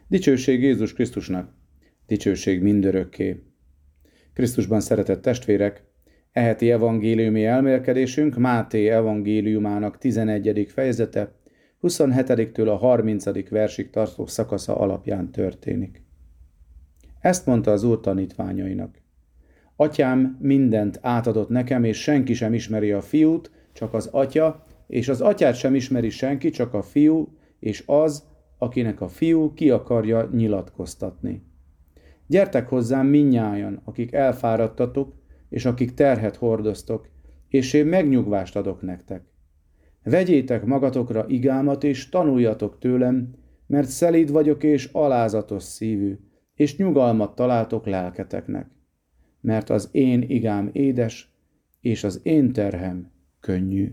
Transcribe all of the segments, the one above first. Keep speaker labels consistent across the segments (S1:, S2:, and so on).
S1: Dicsőség Jézus Krisztusnak, dicsőség mindörökké. Krisztusban szeretett testvérek, e heti evangéliumi elmélkedésünk Máté evangéliumának 11. fejezete, 27-től a 30. versig tartó szakasza alapján történik. Ezt mondta az Úr tanítványainak. Atyám mindent átadott nekem, és senki sem ismeri a fiút, csak az atya, és az atyát sem ismeri senki, csak a fiú, és az, akinek a fiú ki akarja nyilatkoztatni. Gyertek hozzám mindnyájan, akik elfáradtatok, és akik terhet hordoztok, és én megnyugvást adok nektek. Vegyétek magatokra igámat, és tanuljatok tőlem, mert szelíd vagyok és alázatos szívű, és nyugalmat találtok lelketeknek. Mert az én igám édes, és az én terhem könnyű.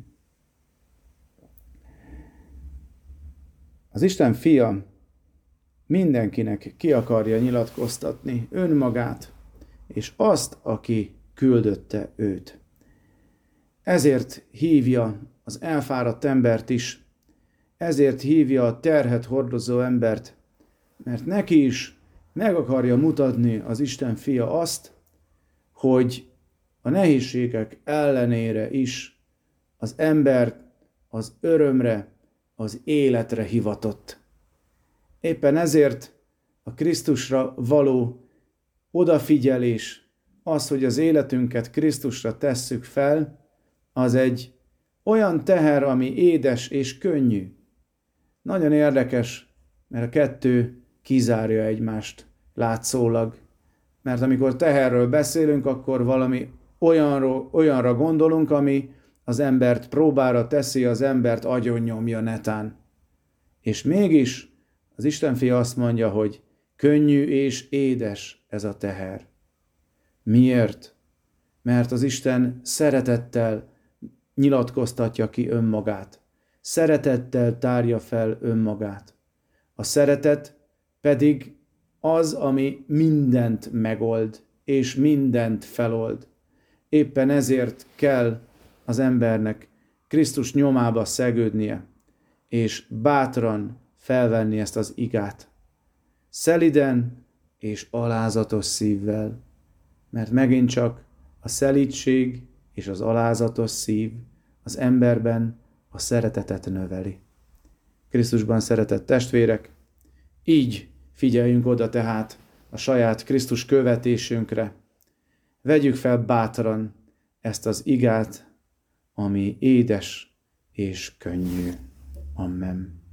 S1: Az Isten fia mindenkinek ki akarja nyilatkoztatni önmagát, és azt, aki küldötte őt. Ezért hívja az elfáradt embert is, ezért hívja a terhet hordozó embert, mert neki is meg akarja mutatni az Isten fia azt, hogy a nehézségek ellenére is az ember az örömre, az életre hivatott. Éppen ezért a Krisztusra való odafigyelés, az, hogy az életünket Krisztusra tesszük fel, az egy olyan teher, ami édes és könnyű. Nagyon érdekes, mert a kettő kizárja egymást látszólag. Mert amikor teherről beszélünk, akkor valami olyanra gondolunk, ami az embert próbára teszi, az embert agyonnyomja netán. És mégis az Isten fia azt mondja, hogy könnyű és édes ez a teher. Miért? Mert az Isten szeretettel nyilatkoztatja ki önmagát. Szeretettel tárja fel önmagát. A szeretet pedig az, ami mindent megold, és mindent felold. Éppen ezért kell az embernek Krisztus nyomába szegődnie, és bátran felvenni ezt az igát. Szeliden és alázatos szívvel, mert megint csak a szelídség és az alázatos szív az emberben a szeretetet növeli. Krisztusban szeretett testvérek, így figyeljünk oda tehát a saját Krisztus követésünkre. Vegyük fel bátran ezt az igát, ami édes és könnyű. Amen.